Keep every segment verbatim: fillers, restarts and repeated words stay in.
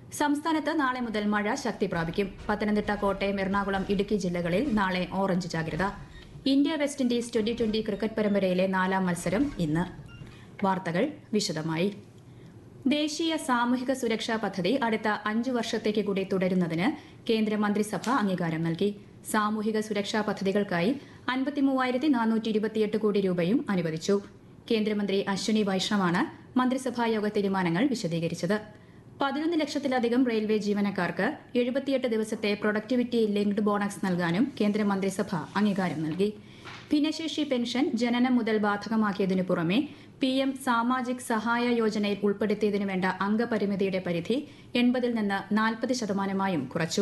സംസ്ഥാനത്ത് നാളെ മുതൽ മഴ ശക്തി പ്രാപിക്കും. പത്തനംതിട്ട, കോട്ടയം, എറണാകുളം, ഇടുക്കി ജില്ലകളിൽ നാളെ ഓറഞ്ച് ജാഗ്രത. India west Indies twenty twenty cricket പരമ്പരയിലെ നാലാം മത്സരം ഇന്ന്. വാർത്തകൾ വിശദമായി. ദേശീയ സാമൂഹിക സുരക്ഷാ പദ്ധതി അടുത്ത അഞ്ചു വർഷത്തേക്ക് കൂടി തുടരുന്നതിന് കേന്ദ്ര മന്ത്രിസഭ അംഗീകാരം നൽകി. സാമൂഹിക സുരക്ഷാ പദ്ധതികൾക്കായി അൻപത്തിമൂവായിരത്തി നാനൂറ്റി ഇരുപത്തിയെട്ട് കോടി രൂപയും അനുവദിച്ചു. കേന്ദ്രമന്ത്രി അശ്വിനി വൈഷ്ണവാണ് മന്ത്രിസഭാ യോഗ തീരുമാനങ്ങൾ വിശദീകരിച്ചത്. പതിനൊന്ന് ലക്ഷത്തിലധികം റെയിൽവേ ജീവനക്കാർക്ക് എഴുപത്തിയെട്ട് ദിവസത്തെ പ്രൊഡക്ടിവിറ്റി ലിങ്ക്ഡ് ബോണസ് നൽകാനും കേന്ദ്ര മന്ത്രിസഭ അംഗീകാരം നൽകി. ഭിന്നശേഷി പെൻഷൻ ജനനം മുതൽ ബാധകമാക്കിയതിനു പുറമെ പി എം സാമാജിക് സഹായ യോജനയിൽ ഉൾപ്പെടുത്തിയതിനു വേണ്ട അംഗപരിമിതിയുടെ പരിധി എൺപതിൽ നിന്ന് നാൽപ്പത് ശതമാനമായും കുറച്ചു.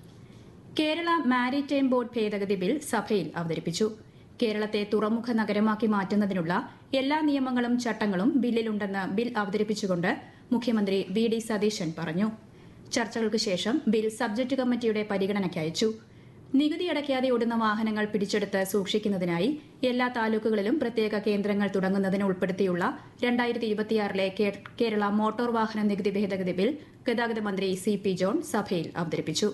കേരള മാരിടൈം ബോർഡ് ഭേദഗതി ബിൽ സഭയിൽ അവതരിപ്പിച്ചു. കേരളത്തെ തുറമുഖ നഗരമാക്കി മാറ്റുന്നതിനുള്ള എല്ലാ നിയമങ്ങളും ചട്ടങ്ങളും ബില്ലിലുണ്ടെന്ന് ബിൽ അവതരിപ്പിച്ചുകൊണ്ട് മുഖ്യമന്ത്രി വി ഡി സതീശൻ പറഞ്ഞു. ചർച്ചകൾക്ക് ശേഷം ബിൽ സബ്ജക്ട് കമ്മിറ്റിയുടെ പരിഗണനയ്ക്ക് അയച്ചു. നികുതി അടയ്ക്കാതെ ഓടുന്ന വാഹനങ്ങൾ പിടിച്ചെടുത്ത് സൂക്ഷിക്കുന്നതിനായി എല്ലാ താലൂക്കുകളിലും പ്രത്യേക കേന്ദ്രങ്ങൾ തുടങ്ങുന്നതിന് ഉൾപ്പെടുത്തിയുള്ള രണ്ടായിരത്തി ഇരുപത്തിയാറിലെ കേരള മോട്ടോർ വാഹന നികുതി ഭേദഗതി ബിൽ ഗതാഗത മന്ത്രി സി പി ജോൺ സഭയിൽ അവതരിപ്പിച്ചു.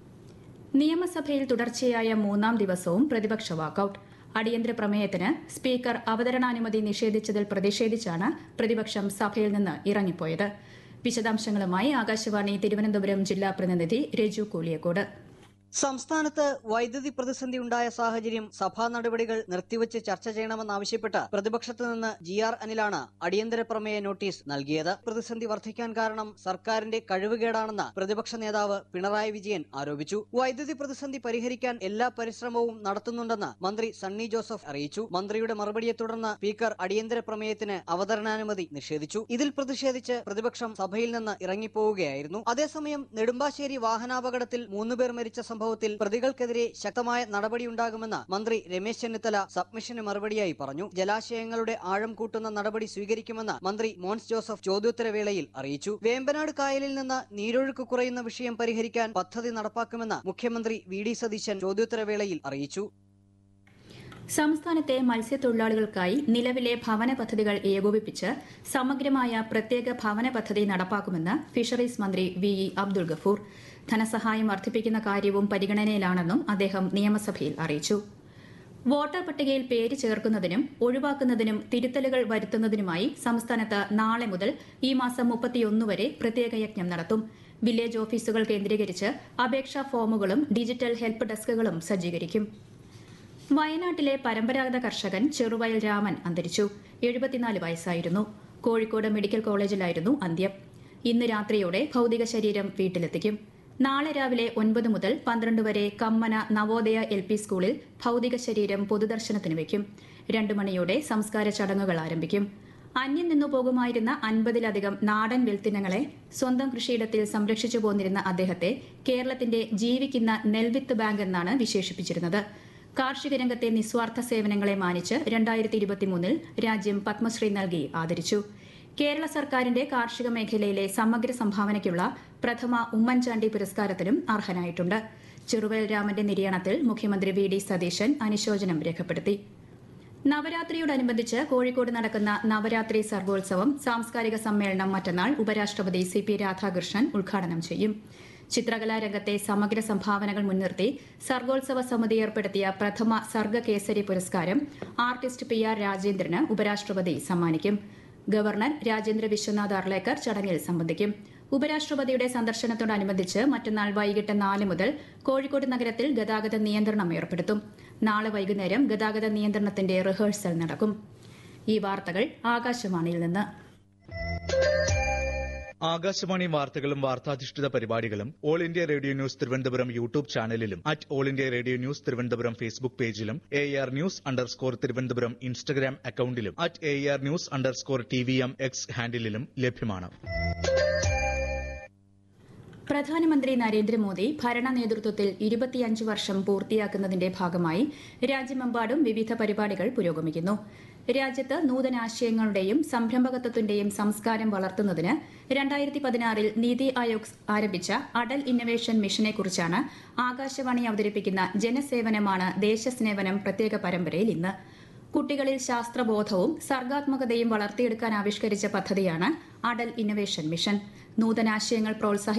നിയമസഭയിൽ തുടർച്ചയായ മൂന്നാം ദിവസവും പ്രതിപക്ഷ വാക്കൌട്ട്. അടിയന്തര പ്രമേയത്തിന് സ്പീക്കർ അവതരണാനുമതി നിഷേധിച്ചതിൽ പ്രതിഷേധിച്ചാണ് പ്രതിപക്ഷം സഭയിൽ നിന്ന് ഇറങ്ങിപ്പോയത്. വിശദാംശങ്ങളുമായി ആകാശവാണി തിരുവനന്തപുരം ജില്ലാ പ്രതിനിധി രജു കൂലിയക്കോട്. സംസ്ഥാനത്ത് വൈദ്യുതി പ്രതിസന്ധി ഉണ്ടായ സാഹചര്യം സഭാ നടപടികൾ നിർത്തിവച്ച് ചർച്ച ചെയ്യണമെന്നാവശ്യപ്പെട്ട് പ്രതിപക്ഷത്തു നിന്ന് ജി ആർ അനിലാണ് അടിയന്തര പ്രമേയ നോട്ടീസ് നൽകിയത്. പ്രതിസന്ധി വർദ്ധിക്കാൻ കാരണം സർക്കാരിന്റെ കഴിവുകേടാണെന്ന് പ്രതിപക്ഷ നേതാവ് പിണറായി വിജയൻ ആരോപിച്ചു. വൈദ്യുതി പ്രതിസന്ധി പരിഹരിക്കാൻ എല്ലാ പരിശ്രമവും നടത്തുന്നുണ്ടെന്ന് മന്ത്രി സണ്ണി ജോസഫ് അറിയിച്ചു. മന്ത്രിയുടെ മറുപടിയെ തുടർന്ന് സ്പീക്കർ അടിയന്തര പ്രമേയത്തിന് അവതരണാനുമതി നിഷേധിച്ചു. ഇതിൽ പ്രതിഷേധിച്ച് പ്രതിപക്ഷം സഭയിൽ നിന്ന് ഇറങ്ങിപ്പോവുകയായിരുന്നു. അതേസമയം നെടുമ്പാശ്ശേരി വാഹനാപകടത്തിൽ മൂന്നുപേർ മരിച്ച സംഭവത്തിൽ പ്രതികൾക്കെതിരെ ശക്തമായ നടപടിയുണ്ടാകുമെന്ന് മന്ത്രി രമേശ് ചെന്നിത്തല സബ്മിഷന് മറുപടിയായി പറഞ്ഞു. ജലാശയങ്ങളുടെ ആഴം കൂട്ടുന്ന നടപടി സ്വീകരിക്കുമെന്ന് മന്ത്രി മോൻസ് ജോസഫ് ചോദ്യോത്തരവേളയിൽ അറിയിച്ചു. വേമ്പനാട് കായലിൽ നിന്ന് നീരൊഴുക്ക് കുറയുന്ന വിഷയം പരിഹരിക്കാൻ പദ്ധതി നടപ്പാക്കുമെന്ന് മുഖ്യമന്ത്രി വി ഡി സതീശൻ ചോദ്യോത്തരവേളയിൽ അറിയിച്ചു. സംസ്ഥാനത്തെ മത്സ്യത്തൊഴിലാളികൾക്കായി നിലവിലെ ഭവന പദ്ധതികൾ ഏകോപിപ്പിച്ച് സമഗ്രമായ പ്രത്യേക ഭവന പദ്ധതി നടപ്പാക്കുമെന്ന് ഫിഷറീസ് മന്ത്രി വി ഇ അബ്ദുൾ ഗഫൂർ. ധനസഹായം വർദ്ധിപ്പിക്കുന്ന കാര്യവും പരിഗണനയിലാണെന്നും അദ്ദേഹം നിയമസഭയിൽ അറിയിച്ചു. വോട്ടർ പട്ടികയിൽ പേര് ചേർക്കുന്നതിനും ഒഴിവാക്കുന്നതിനും തിരുത്തലുകൾ വരുത്തുന്നതിനുമായി സംസ്ഥാനത്ത് നാളെ മുതൽ ഈ മാസം മുപ്പത്തിയൊന്ന് വരെ പ്രത്യേക യജ്ഞം നടത്തും. വില്ലേജ് ഓഫീസുകൾ കേന്ദ്രീകരിച്ച് അപേക്ഷാ ഫോമുകളും ഡിജിറ്റൽ ഹെൽപ്പ് ഡെസ്കുകളും സജ്ജീകരിക്കും. വയനാട്ടിലെ പരമ്പരാഗത കർഷകൻ ചെറുവയൽ രാമൻ അന്തരിച്ചു. എഴുപത്തിനാല് വയസ്സായിരുന്നു. കോഴിക്കോട് മെഡിക്കൽ കോളേജിലായിരുന്നു അന്ത്യം. ഇന്ന് രാത്രിയോടെ ഭൌതിക ശരീരം വീട്ടിലെത്തിക്കും. നാളെ രാവിലെ ഒൻപത് മുതൽ പന്ത്രണ്ട് വരെ കമ്മന നവോദയ എൽ പി സ്കൂളിൽ ഭൌതിക ശരീരം പൊതുദർശനത്തിന് വയ്ക്കും. രണ്ടു മണിയോടെ സംസ്കാര ചടങ്ങുകൾ ആരംഭിക്കും. അന്യം നിന്നു പോകുമായിരുന്ന അൻപതിലധികം നാടൻ വെൽത്തിനങ്ങളെ സ്വന്തം കൃഷിയിടത്തിൽ സംരക്ഷിച്ചു പോന്നിരുന്ന അദ്ദേഹത്തെ കേരളത്തിന്റെ ജീവിക്കുന്ന നെൽവിത്ത് ബാങ്ക് എന്നാണ് വിശേഷിപ്പിച്ചിരുന്നത്. കാർഷിക രംഗത്തെ നിസ്വാർത്ഥ സേവനങ്ങളെ മാനിച്ച് രണ്ടായിരത്തി ഇരുപത്തിമൂന്നിൽ രാജ്യം പത്മശ്രീ നൽകി ആദരിച്ചു. കേരള സർക്കാരിന്റെ കാർഷിക മേഖലയിലെ സമഗ്ര സംഭാവനയ്ക്കുള്ള പ്രഥമ ഉമ്മൻചാണ്ടി പുരസ്കാരത്തിനും അർഹനായിട്ടുണ്ട്. ചെറുവയൽ രാമന്റെ നിര്യാണത്തിൽ മുഖ്യമന്ത്രി വി ഡി സതീശൻ അനുശോചനം രേഖപ്പെടുത്തി. നവരാത്രിയോടനുബന്ധിച്ച് കോഴിക്കോട് നടക്കുന്ന നവരാത്രി സർഗോത്സവം സാംസ്കാരിക സമ്മേളനം മറ്റന്നാൾ ഉപരാഷ്ട്രപതി സി പി രാധാകൃഷ്ണൻ ഉദ്ഘാടനം ചെയ്യും. ചിത്രകലാരംഗത്തെ സമഗ്ര സംഭാവനകൾ മുൻനിർത്തി സർഗോത്സവ സമിതി ഏർപ്പെടുത്തിയ പ്രഥമ സർഗ കേസരി പുരസ്കാരം ആർട്ടിസ്റ്റ് പി ആർ രാജേന്ദ്രന് ഉപരാഷ്ട്രപതി സമ്മാനിക്കും. ഗവർണർ രാജേന്ദ്ര വിശ്വനാഥ് അർലേക്കർ ചടങ്ങിൽ സംബന്ധിക്കും. ഉപരാഷ്ട്രപതിയുടെ സന്ദർശനത്തോടനുബന്ധിച്ച് മറ്റന്നാൾ വൈകിട്ട് നാല് മുതൽ കോഴിക്കോട് നഗരത്തിൽ ഗതാഗത നിയന്ത്രണം ഏർപ്പെടുത്തും. നാളെ വൈകുന്നേരം ഗതാഗത നിയന്ത്രണത്തിന്റെ റിഹേഴ്സൽ നടക്കും. ഈ വാർത്തകൾ ആകാശവാണിയിൽ നിന്ന്. ആകാശവാണി വാർത്തകളും വാർത്താധിഷ്ഠിത പരിപാടികളും all India radio news Thiruvananthapuram YouTube ചാനലിലും at all India radio news Thiruvananthapuram Facebook പേജിലും A R news underscore Thiruvananthapuram Instagram അക്കൌണ്ടിലും at A R news underscore T V M X ഹാൻഡിലും ലഭ്യമാണ്. പ്രധാനമന്ത്രി നരേന്ദ്രമോദി ഭരണ നേതൃത്വത്തിൽ ഇരുപത്തിയഞ്ച് വർഷം പൂർത്തിയാക്കുന്നതിന്റെ ഭാഗമായി രാജ്യമെമ്പാടും വിവിധ പരിപാടികൾ പുരോഗമിക്കുന്നു. രാജ്യത്ത് നൂതനാശയങ്ങളുടെയും സംരംഭകത്വത്തിന്റെയും സംസ്കാരം വളർത്തുന്നതിന് രണ്ടായിരത്തി പതിനാറിൽ നീതി ആയോഗ് ആരംഭിച്ച അടൽ ഇന്നൊവേഷൻ മിഷനെക്കുറിച്ചാണ് ആകാശവാണി അവതരിപ്പിക്കുന്ന ജനസേവനമാണ് ദേശസ്നേവനം പ്രത്യേക പരമ്പരയിൽ ഇന്ന്. കുട്ടികളിൽ ശാസ്ത്രബോധവും സർഗാത്മകതയും വളർത്തിയെടുക്കാൻ ആവിഷ്കരിച്ച പദ്ധതിയാണ് അടൽ ഇന്നൊവേഷൻ മിഷൻ. നൂതനാശയങ്ങൾ പ്രോത്സാഹിപ്പിക്കുക